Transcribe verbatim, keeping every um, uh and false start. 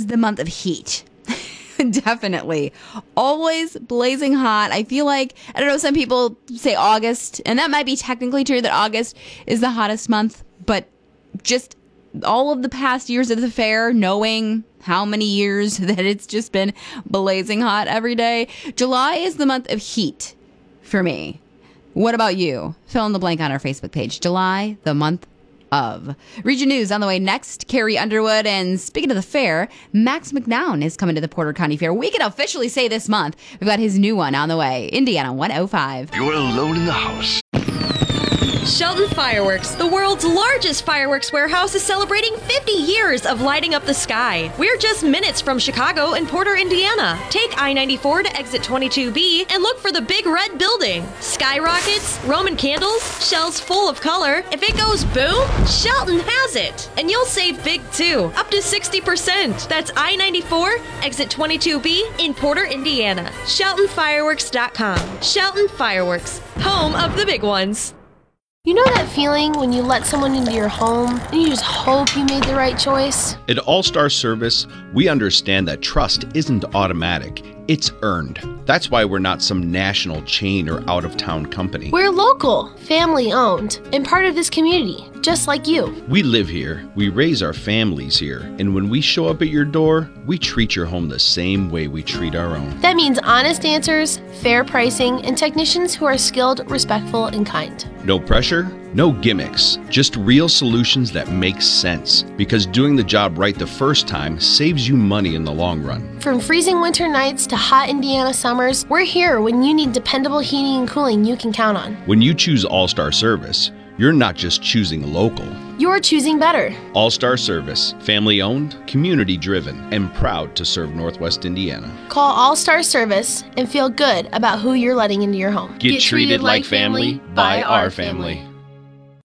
is the month of heat. Definitely. Always blazing hot. I feel like, I don't know, some people say August, and that might be technically true that August is the hottest month, but just all of the past years of the fair, knowing how many years that it's just been blazing hot every day. July is the month of heat for me. What about you? Fill in the blank on our Facebook page. July, the month of. Region News on the way next. Carrie Underwood. And speaking of the fair, Max McNown is coming to the Porter County Fair. We can officially say this month. We've got his new one on the way. Indiana one oh five. You're alone in the house. Shelton Fireworks, the world's largest fireworks warehouse, is celebrating fifty years of lighting up the sky. We're just minutes from Chicago and Porter, Indiana. Take I ninety-four to exit twenty-two B and look for the big red building. Skyrockets, Roman candles, shells full of color. If it goes boom, Shelton has it. And you'll save big too, up to sixty percent. That's I ninety-four, exit twenty-two B in Porter, Indiana. Shelton Fireworks dot com. Shelton Fireworks, home of the big ones. You know that feeling when you let someone into your home and you just hope you made the right choice? At All-Star Service, we understand that trust isn't automatic. It's earned. That's why we're not some national chain or out-of-town company. We're local, family-owned, and part of this community, just like you. We live here, we raise our families here, and when we show up at your door, we treat your home the same way we treat our own. That means honest answers, fair pricing, and technicians who are skilled, respectful, and kind. No pressure, no gimmicks, just real solutions that make sense. Because doing the job right the first time saves you money in the long run. From freezing winter nights to hot Indiana summers, we're here when you need dependable heating and cooling you can count on. When you choose All-Star Service, you're not just choosing local. You're choosing better. All-Star Service, family-owned, community-driven, and proud to serve Northwest Indiana. Call All-Star Service and feel good about who you're letting into your home. Get, Get treated, treated like family, by our family. family.